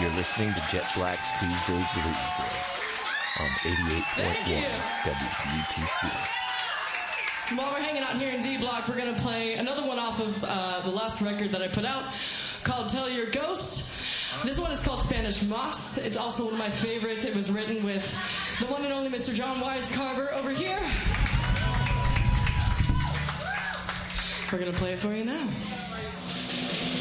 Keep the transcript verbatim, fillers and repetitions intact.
You're listening to Jet Black's Tuesday Blues Day on eighty-eight point one W U T C. While we're hanging out here in D Block, we're going to play another one off of uh, the last record that I put out called Tell Your Ghost. This one is called Spanish Moss. It's also one of my favorites. It was written with the one and only Mister John Wise Carver over here. We're going to play it for you now.